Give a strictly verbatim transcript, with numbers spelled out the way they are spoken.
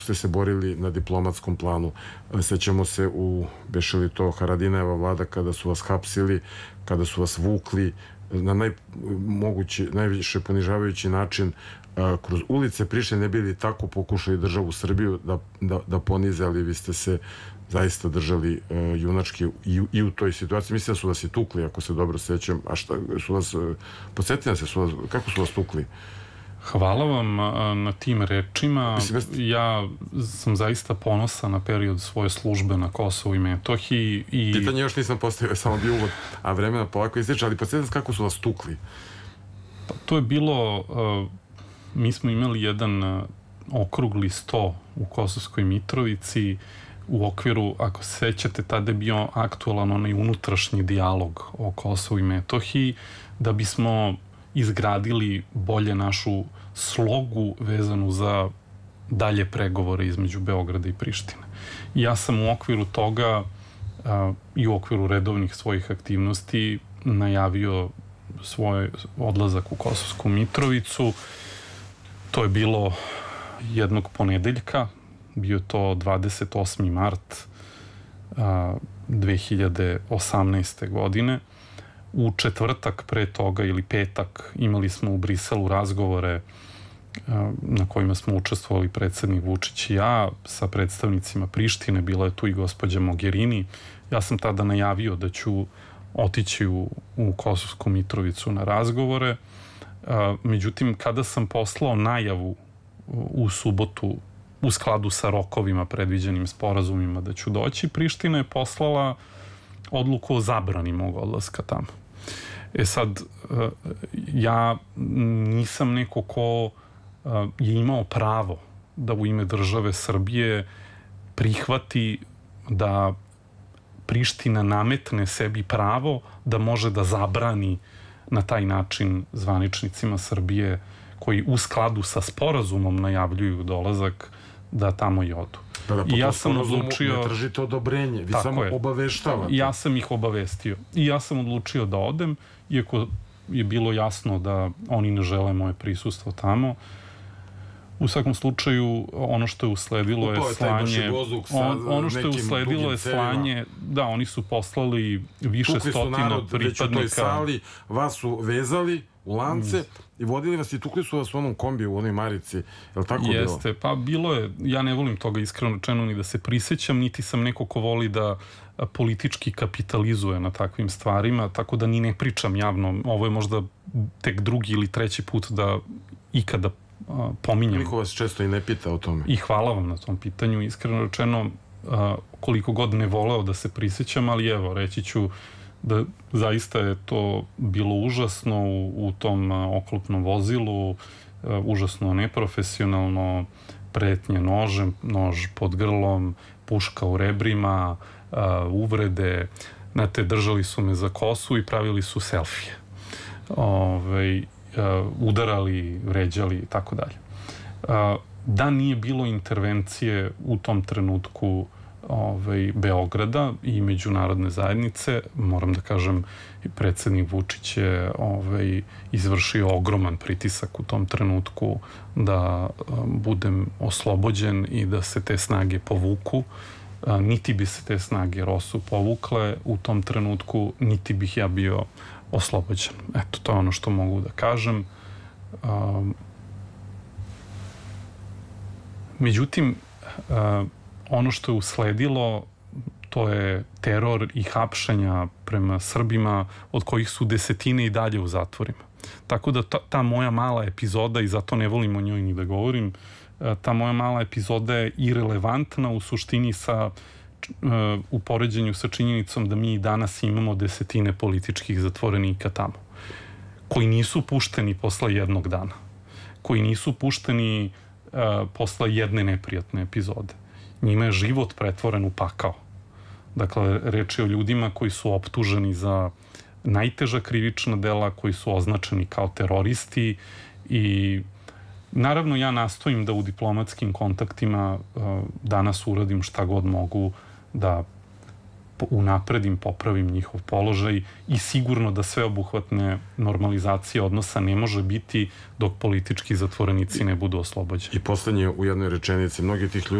ste se borili na diplomatskom planu. Sećamo se u, beše li to Haradinajeva vlada, kada su vas hapsili, kada su vas vukli na najmogući, najviše ponižavajući način kroz ulice Prištine, ne bili tako pokušali državu Srbiju da, da, da ponize, ali vi ste se zaista držali uh, junački i, i u toj situaciji. Mislim da su vas i tukli, ako se dobro sećam. A šta su vas, uh, podsjetim se, su vas, kako su vas tukli? Hvala vam na tim rečima. Ja sam zaista ponosan na period svoje službe na Kosovu i Metohiji. I... Pitanje još nisam postavio, samo bio uvod, a vremena polako ističe, ali podsjetim se kako su vas tukli. Pa, to je bilo, uh, mi smo imali jedan uh, okrugli sto u Kosovskoj Mitrovici, u okviru, ako se sećate, tada je bio aktualan onaj unutrašnji dijalog o Kosovu i Metohiji, da bismo izgradili bolje našu slogu vezanu za dalje pregovore između Beograda i Prištine. I ja sam u okviru toga a, i u okviru redovnih svojih aktivnosti najavio svoj odlazak u Kosovsku Mitrovicu. To je bilo jednog ponedeljka, bio to dvadeset osmi mart a, dve hiljade osamnaeste. godine. U četvrtak pre toga ili petak imali smo u Briselu razgovore na kojima smo učestvovali predsednik Vučić i ja sa predstavnicima Prištine, bila je tu i gospođa Mogherini. Ja sam tada najavio da ću otići u, u Kosovsku Mitrovicu na razgovore. Međutim, kada sam poslao najavu u subotu u skladu sa rokovima predviđenim sporazumima da ću doći, Priština je poslala odluku o zabrani mog odlaska tamo. E sad, ja nisam neko ko je imao pravo da u ime države Srbije prihvati da Priština nametne sebi pravo da može da zabrani na taj način zvaničnicima Srbije koji u skladu sa sporazumom najavljuju dolazak da tamo i odu. Da, da, po ja sam odlučio... Ne tražite odobrenje, vi samo je. obaveštavate. Ja sam ih obavestio. I ja sam odlučio da odem, iako je bilo jasno da oni ne žele moje prisustvo tamo. U svakom slučaju, ono što je usledilo je, je slanje... On, ono što je usledilo je slanje... Da, oni su poslali više tukli stotina narod, pripadnika... Tukli su narod, već u toj sali, vas su vezali u lance mm. i vodili vas i tukli su vas u onom kombiju, u onoj marici. Je li tako bilo? Jeste, pa bilo je, ja ne volim toga iskreno rečeno ni da se prisjećam, niti sam neko ko voli da politički kapitalizuje na takvim stvarima, tako da ni ne pričam javno. Ovo je možda tek drugi ili treći put da ikada a, pominjem. Koliko vas često i ne pita o tome? I hvala vam na tom pitanju, iskreno rečeno, a, koliko god ne voleo da se prisjećam, ali evo, reći ću da zaista je to bilo užasno u, u tom oklopnom vozilu, uh, užasno neprofesionalno, pretnje nožem, nož pod grlom, puška u rebrima, uh, uvrede, znate, držali su me za kosu i pravili su selfije. Ove, uh, udarali, vređali i tako dalje. Uh, da nije bilo intervencije u tom trenutku Ovaj, Beograda i međunarodne zajednice, moram da kažem, i predsednik Vučić je ovaj, izvršio ogroman pritisak u tom trenutku da um, budem oslobođen i da se te snage povuku. A, niti bi se te snage ROSU povukle u tom trenutku, niti bih ja bio oslobođen. Eto, to je ono što mogu da kažem. Um, međutim, uh, ono što je usledilo, to je teror i hapšenja prema Srbima, od kojih su desetine i dalje u zatvorima. Tako da ta, ta moja mala epizoda, i zato ne volim o njoj ni da govorim, ta moja mala epizoda je irelevantna u suštini sa, u poređenju sa činjenicom da mi danas imamo desetine političkih zatvorenika tamo, koji nisu pušteni posle jednog dana, koji nisu pušteni uh, posle jedne neprijatne epizode. Njima je život pretvoren u pakao. Dakle, reč je o ljudima koji su optuženi za najteža krivična dela, koji su označeni kao teroristi i naravno ja nastojim da u diplomatskim kontaktima uh, danas uradim šta god mogu da unapredim, popravim njihov položaj i sigurno da sveobuhvatne normalizacije odnosa ne može biti dok politički zatvorenici ne budu oslobođeni. I poslednje u jednoj rečenici, mnogi tih ljudi